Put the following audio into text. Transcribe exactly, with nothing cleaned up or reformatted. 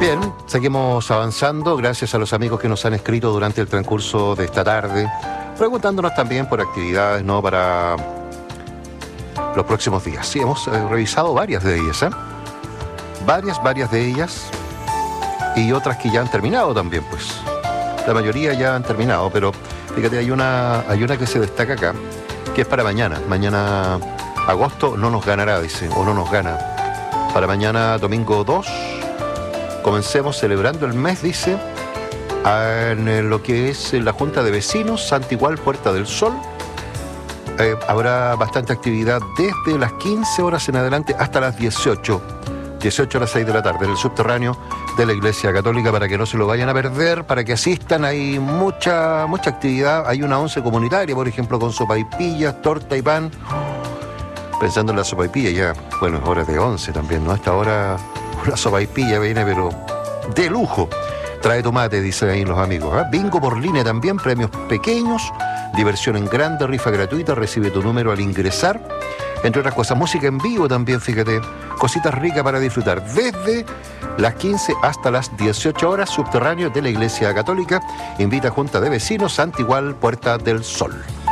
Bien, seguimos avanzando gracias a los amigos que nos han escrito durante el transcurso de esta tarde, preguntándonos también por actividades, ¿no?, para los próximos días. Sí, hemos eh, revisado varias de ellas, ¿eh? Varias, varias de ellas, y otras que ya han terminado también, pues. La mayoría ya han terminado, pero fíjate, hay una, hay una que se destaca acá, que es para mañana. Mañana, agosto no nos ganará, dice, o no nos gana. Para mañana, domingo dos, comencemos celebrando el mes, dice, en lo que es la Junta de Vecinos, Santigual, Puerta del Sol. Eh, habrá bastante actividad desde las quince horas en adelante hasta las dieciocho. dieciocho a las seis de la tarde, en el subterráneo de la Iglesia Católica, para que no se lo vayan a perder, para que asistan. Hay mucha, mucha actividad. Hay una once comunitaria, por ejemplo, con sopaipillas, torta y pan. Pensando en la sopaipilla, ya, bueno, es hora de once también, ¿no? A esta hora una sopaipilla viene, pero de lujo. Trae tomate, dicen ahí los amigos, ¿eh? Bingo por línea también, premios pequeños, diversión en grande, rifa gratuita, recibe tu número al ingresar. Entre otras cosas, música en vivo también, fíjate, cositas ricas para disfrutar. Desde las quince hasta las dieciocho horas, subterráneo de la Iglesia Católica, invita a Junta de Vecinos, Santigual, Puerta del Sol.